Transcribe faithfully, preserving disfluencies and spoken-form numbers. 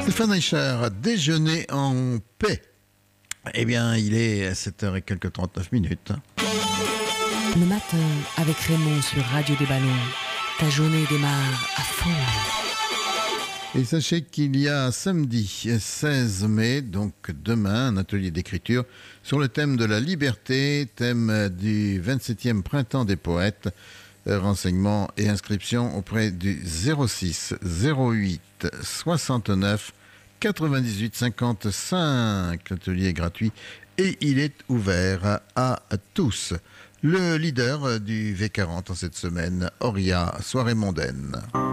Stéphane Eicher, déjeuner en paix. Eh bien, il est sept heures et quelques trente-neuf minutes. Le matin, avec Raymond sur Radio des Ballons, ta journée démarre à fond. Et sachez qu'il y a samedi seize mai, donc demain, un atelier d'écriture sur le thème de la liberté, thème du vingt-septième printemps des poètes. Renseignements et inscriptions auprès du zéro six zéro huit soixante-neuf quatre-vingt-dix-huit cinquante-cinq. L'atelier est gratuit et il est ouvert à tous. Le leader du V quarante en cette semaine, Auria, soirée mondaine.